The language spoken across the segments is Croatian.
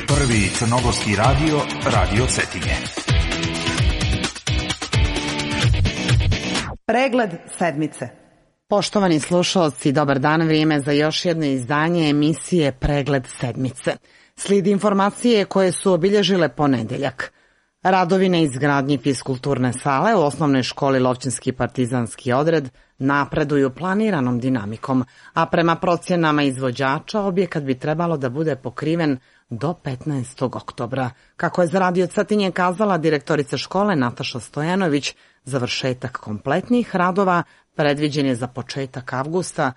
Prvi crnogorski radio, Radio Cetinje. Pregled sedmice. Poštovani slušalci, dobar dan, vrijeme za još jedno izdanje emisije Pregled sedmice. Slijedi informacije koje su obilježile ponedeljak. Radovi na izgradnji fiskulturne sale u osnovnoj školi Lovćinski partizanski odred napreduju planiranom dinamikom, a prema procjenama izvođača objekat bi trebalo da bude pokriven do 15. oktobra. Kako je za Radio Cetinje kazala direktorica škole Nataša Stojanović, završetak kompletnih radova predviđen je za početak avgusta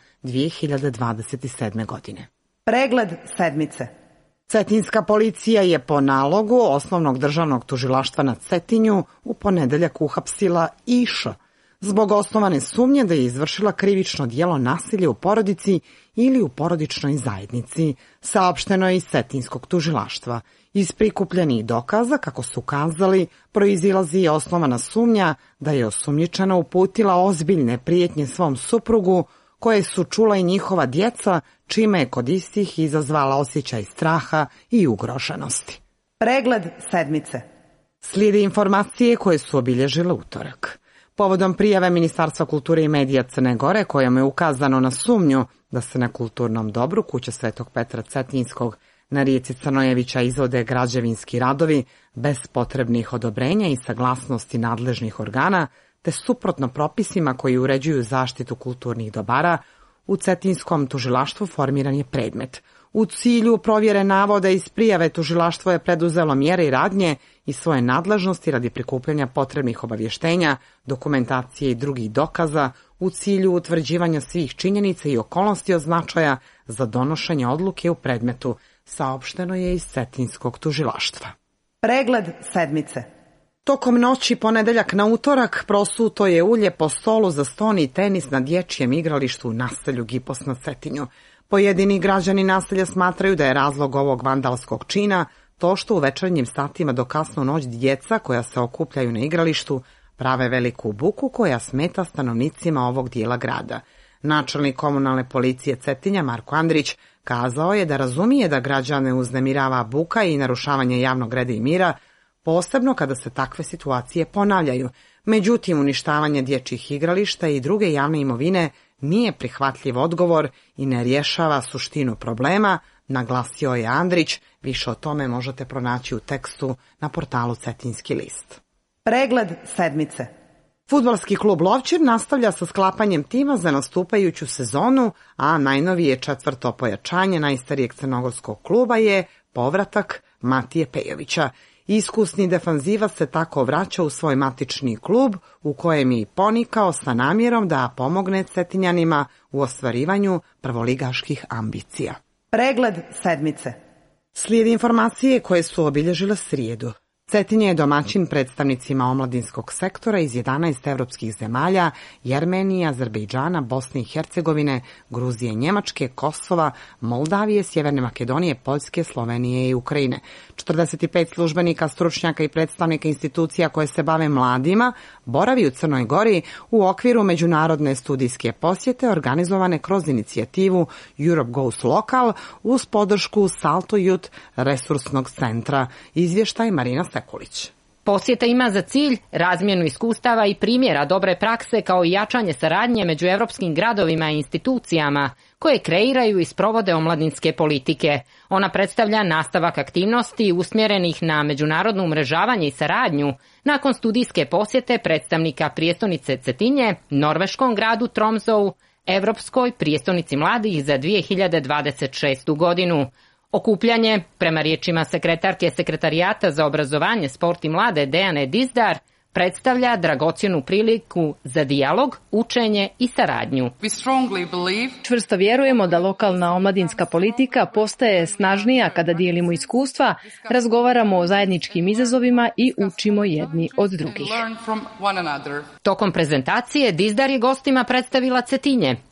2027. godine. Pregled sedmice. Cetinska policija je po nalogu Osnovnog državnog tužilaštva na Cetinju u ponedeljak uhapsila Iša zbog osnovane sumnje da je izvršila krivično djelo nasilja u porodici ili u porodičnoj zajednici, saopšteno je iz Cetinskog tužilaštva. Iz prikupljenih dokaza, kako su kazali, proizilazi osnovana sumnja da je osumnjičena uputila ozbiljne prijetnje svom suprugu, koje su čula i njihova djeca, čime je kod istih izazvala osjećaj straha i ugroženosti. Pregled sedmice. Slijede informacije koje su obilježile utorak. Povodom prijave Ministarstva kulture i medija Crne Gore, kojom je ukazano na sumnju da se na kulturnom dobru Kuća Svetog Petra Cetinjskog na rijeci Crnojevića izvode građevinski radovi bez potrebnih odobrenja i saglasnosti nadležnih organa, te suprotno propisima koji uređuju zaštitu kulturnih dobara, u Cetinskom tužilaštvu formiran je predmet. U cilju provjere navoda iz prijave tužilaštvo je preduzelo mjere i radnje i svoje nadležnosti radi prikupljanja potrebnih obavještenja, dokumentacije i drugih dokaza u cilju utvrđivanja svih činjenica i okolnosti od značaja za donošenje odluke u predmetu, saopšteno je iz Cetinskog tužilaštva. Pregled sedmice. Tokom noći ponedeljak na utorak prosuto je ulje po stolu za stoni i tenis na dječjem igralištu u naselju Gipos na Cetinju. Pojedini građani naselja smatraju da je razlog ovog vandalskog čina to što u večernjim satima do kasnu noć djeca koja se okupljaju na igralištu prave veliku buku koja smeta stanovnicima ovog dijela grada. Načelnik komunalne policije Cetinja Marko Andrić kazao je da razumije da građane uznemirava buka i narušavanje javnog reda i mira, posebno kada se takve situacije ponavljaju. Međutim, uništavanje dječjih igrališta i druge javne imovine nije prihvatljiv odgovor i ne rješava suštinu problema, naglasio je Andrić. Više o tome možete pronaći u tekstu na portalu Cetinski list. Pregled sedmice. Fudbalski klub Lovćin nastavlja sa sklapanjem tima za nastupajuću sezonu, a najnovije četvrto pojačanje najstarijeg crnogorskog kluba je povratak Matije Pejovića. Iskusni defanzivac se tako vraća u svoj matični klub, u kojem je i ponikao sa namjerom da pomogne Cetinjanima u ostvarivanju prvoligaških ambicija. Pregled sedmice. Slijedi informacije koje su obilježile srijedu. Cetinje je domaćin predstavnicima omladinskog sektora iz 11 evropskih zemalja, Jermenije, Azerbejdžana, Bosne i Hercegovine, Gruzije, Njemačke, Kosova, Moldavije, Sjeverne Makedonije, Poljske, Slovenije i Ukrajine. 45 službenika, stručnjaka i predstavnika institucija koje se bave mladima boravi u Crnoj Gori u okviru međunarodne studijske posjete organizovane kroz inicijativu Europe Goes Local uz podršku Salto Youth resursnog centra. Izvještaj Marina Sekulić. Posjeta ima za cilj razmjenu iskustava i primjera dobre prakse kao i jačanje saradnje među evropskim gradovima i institucijama koje kreiraju i sprovode omladinske politike. Ona predstavlja nastavak aktivnosti usmjerenih na međunarodno umrežavanje i saradnju nakon studijske posjete predstavnika prijestolnice Cetinje, norveškom gradu Tromsøu, Evropskoj prijestolnici mladih za 2026. godinu. Okupljanje, prema riječima sekretarke Sekretarijata za obrazovanje, sport i mlade Dejane Dizdar, predstavlja dragocjenu priliku za dijalog, učenje i saradnju. Čvrsto vjerujemo da lokalna omladinska politika postaje snažnija kada dijelimo iskustva, razgovaramo o zajedničkim izazovima i učimo jedni od drugih. Tokom prezentacije Dizdar je gostima predstavila Cetinje,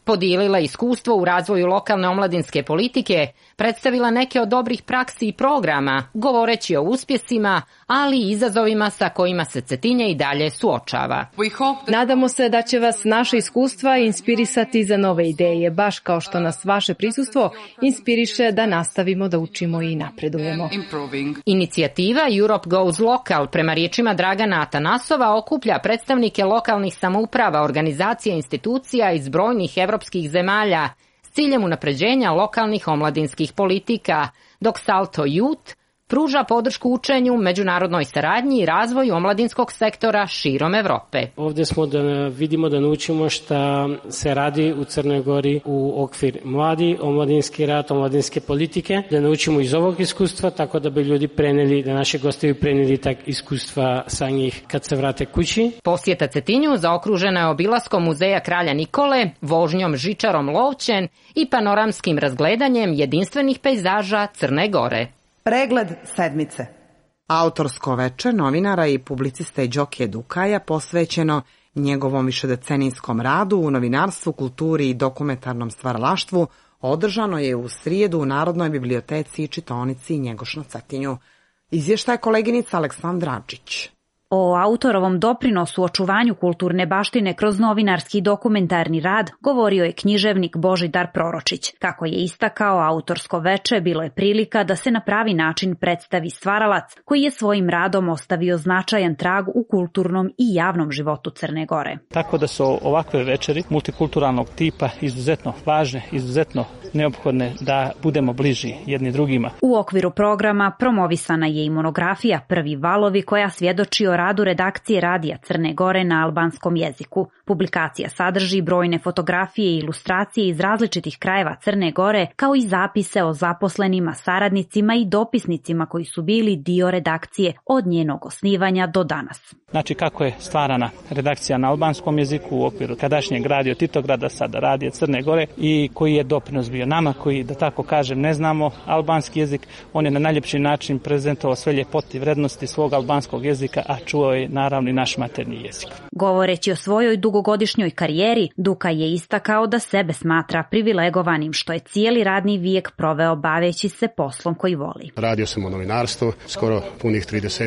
Podijelila iskustvo u razvoju lokalne omladinske politike, predstavila neke od dobrih praksi i programa, govoreći o uspjesima, ali i izazovima sa kojima se Cetinje i dalje suočava. Nadamo se da će vas naše iskustva inspirisati za nove ideje, baš kao što nas vaše prisustvo inspiriše da nastavimo da učimo i napredujemo. Inicijativa Europe Goes Local, prema riječima Dragana Atanasova, okuplja predstavnike lokalnih samouprava, organizacija i institucija iz brojnih evropskih zemalja s ciljem unapređenja lokalnih omladinskih politika, dok Salto Youth pruža podršku učenju, međunarodnoj saradnji i razvoju omladinskog sektora širom Evrope. Ovdje smo da vidimo, da naučimo šta se radi u Crnoj Gori u okvir mladi, omladinski rad, omladinske politike, da naučimo iz ovog iskustva, tako da bi ljudi preneli, da naši gosti preneli tak iskustva sa njih kad se vrate kući. Posjeta Cetinju zaokružena je obilaskom muzeja Kralja Nikole, vožnjom žičarom Lovćen i panoramskim razgledanjem jedinstvenih pejzaža Crne Gore. Pregled sedmice. Autorsko veče novinara i publiciste Đokije Dukaja posvećeno njegovom višedecenijskom radu u novinarstvu, kulturi i dokumentarnom stvaralaštvu održano je u srijedu u Narodnoj biblioteci i čitaonici Njegoš na Cetinju. Izvještaje koleginica Aleksandra Adžić. O autorovom doprinosu očuvanju kulturne baštine kroz novinarski i dokumentarni rad govorio je književnik Božidar Proročić. Kako je istakao, autorsko veče bilo je prilika da se na pravi način predstavi stvaralac koji je svojim radom ostavio značajan trag u kulturnom i javnom životu Crne Gore. Tako da su ovakve večeri multikulturalnog tipa izuzetno važne, izuzetno neophodne da budemo bliži jedni drugima. U okviru programa promovisana je i monografija Prvi valovi koja svjedoči o radu redakcije Radija Crne Gore na albanskom jeziku. Publikacija sadrži brojne fotografije i ilustracije iz različitih krajeva Crne Gore, kao i zapise o zaposlenima, saradnicima i dopisnicima koji su bili dio redakcije od njenog osnivanja do danas. Znači kako je stvarana redakcija na albanskom jeziku u okviru tadašnjeg Radio Titograda, sada Radija Crne Gore, i koji je doprinos bio nama koji, da tako kažem, ne znamo albanski jezik. On je na najljepši način prezentovao sve ljepote i vrednosti svog albanskog jezika, a čuo je naravno i naš maternji jezik. Govoreći o svojoj dugogodišnjoj karijeri, Dukaj je istakao da sebe smatra privilegovanim što je cijeli radni vijek proveo baveći se poslom koji voli. Radio sam u novinarstvu skoro punih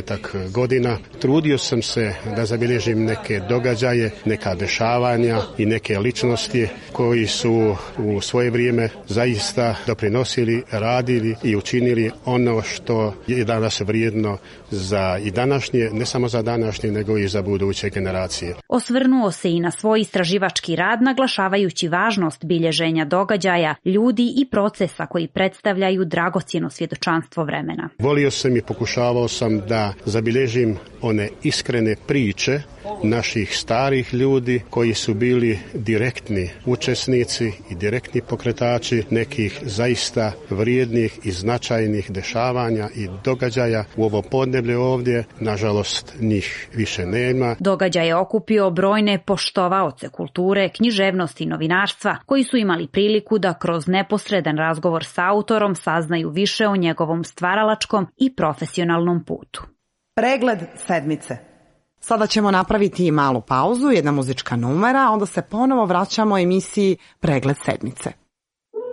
30 godina. Trudio sam se da zabilježim neke događaje, neka dešavanja i neke ličnosti koji su u svoje vrijeme zaista doprinosili, radili i učinili ono što je danas vrijedno za i današnje, ne samo za današnje, nego i za buduće generacije. Osvrnuo se i na svoj istraživački rad, naglašavajući važnost bilježenja događaja, ljudi i procesa koji predstavljaju dragocjeno svjedočanstvo vremena. Volio sam i pokušavao sam da zabilježim one iskrene priče naših starih ljudi koji su bili direktni učesnici i direktni pokretači nekih zaista vrijednih i značajnih dešavanja i događaja u ovo podneblje ovdje. Nažalost, njih više nema. Događaj je okupio brojne poštovaoce kulture, književnosti i novinarstva koji su imali priliku da kroz neposredan razgovor sa autorom saznaju više o njegovom stvaralačkom i profesionalnom putu. Pregled sedmice. Sada ćemo napraviti i malu pauzu, jedna muzička numera, onda se ponovo vraćamo emisiji Pregled sedmice.